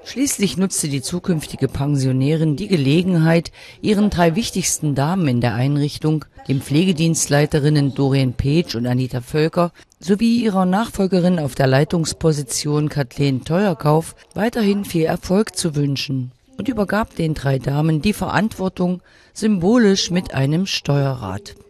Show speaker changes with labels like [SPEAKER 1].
[SPEAKER 1] Schließlich nutzte die zukünftige Pensionärin die Gelegenheit, ihren 3 wichtigsten Damen in der Einrichtung, den Pflegedienstleiterinnen Dorien Peetsch und Anita Völker, sowie ihrer Nachfolgerin auf der Leitungsposition Kathleen Teuerkauf weiterhin viel Erfolg zu wünschen und übergab den 3 Damen die Verantwortung, symbolisch mit einem Steuerrad.